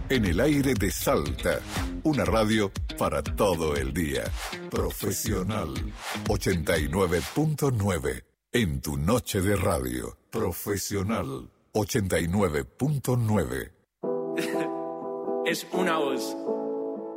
En el aire de Salta, una radio para todo el día. Profesional 89.9. En tu noche de radio. Profesional 89.9. Es una voz.